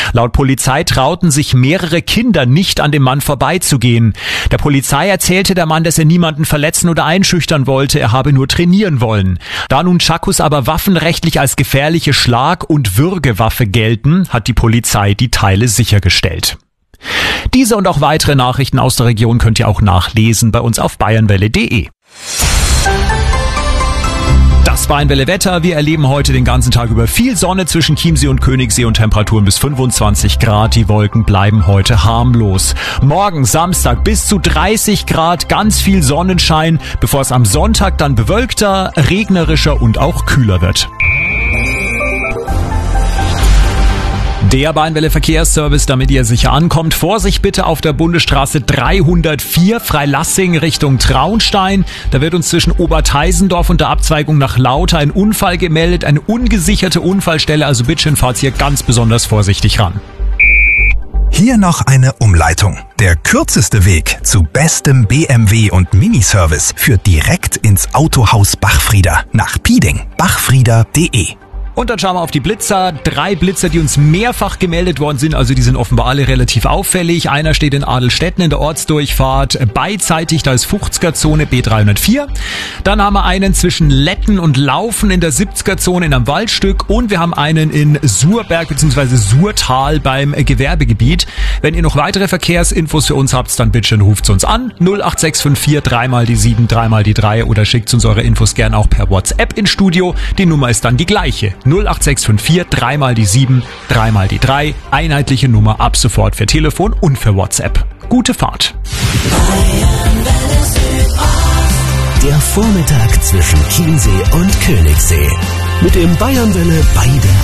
Laut Polizei trauten sich mehrere Kinder nicht an dem Mann vorbeizugehen. Der Polizei erzählte der Mann, dass er niemanden verletzen oder einschüchtern wollte, er habe nur trainieren wollen. Da nun Tschakos aber waffenrechtlich als gefährliche Schlag- und Würgewaffe gelten, hat die Polizei die Teile sichergestellt. Diese und auch weitere Nachrichten aus der Region könnt ihr auch nachlesen bei uns auf bayernwelle.de. Das Bayernwelle Wetter. Wir erleben heute den ganzen Tag über viel Sonne zwischen Chiemsee und Königssee und Temperaturen bis 25 Grad. Die Wolken bleiben heute harmlos. Morgen Samstag bis zu 30 Grad, ganz viel Sonnenschein, bevor es am Sonntag dann bewölkter, regnerischer und auch kühler wird. Der Bayernwelle Verkehrsservice, damit ihr sicher ankommt. Vorsicht bitte auf der Bundesstraße 304 Freilassing Richtung Traunstein. Da wird uns zwischen Oberteisendorf und der Abzweigung nach Lauter ein Unfall gemeldet. Eine ungesicherte Unfallstelle, also bitte schön fahrt hier ganz besonders vorsichtig ran. Hier noch eine Umleitung. Der kürzeste Weg zu bestem BMW und Miniservice führt direkt ins Autohaus Bachfrieder nach Pieding. Bachfrieder.de. Und dann schauen wir auf die Blitzer. 3 Blitzer, die uns mehrfach gemeldet worden sind. Also die sind offenbar alle relativ auffällig. Einer steht in Adelstetten in der Ortsdurchfahrt beidseitig. Da ist 50er-Zone B304. Dann haben wir einen zwischen Letten und Laufen in der 70er-Zone in einem Waldstück. Und wir haben einen in Surberg bzw. Surtal beim Gewerbegebiet. Wenn ihr noch weitere Verkehrsinfos für uns habt, dann bitte ruft uns an. 08654 3 die 7 3 die 3 oder schickt uns eure Infos gern auch per WhatsApp ins Studio. Die Nummer ist dann die gleiche. 08654 3 die 7 3 die 3. Einheitliche Nummer ab sofort für Telefon und für WhatsApp. Gute Fahrt. Der Vormittag zwischen Chiemsee und Königssee. Mit dem Bayernwelle Beide